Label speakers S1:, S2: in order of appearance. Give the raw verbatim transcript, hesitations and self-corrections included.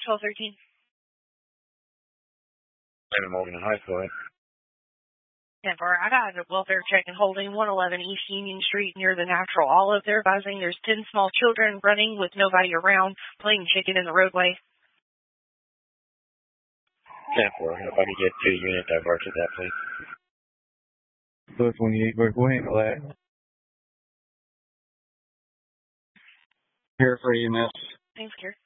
S1: twelve thirteen.
S2: David Morgan in High School.
S1: ten four. I got a welfare check and holding one eleven East Union Street near the Natural Olive. They're advising there's ten small children running with nobody around, playing chicken in the roadway.
S2: ten four. If I could get two units, divert to that, please.
S3: Plus twenty-eight, but we'll handle that. Here for E M S.
S1: Thanks, Gary.